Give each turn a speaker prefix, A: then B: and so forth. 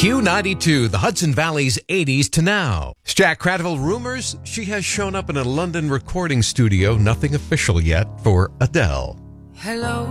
A: Q92, the Hudson Valley's 80s to now. Jack Cradville rumors she has shown up in a London recording studio, nothing official yet, for Adele.
B: Hello,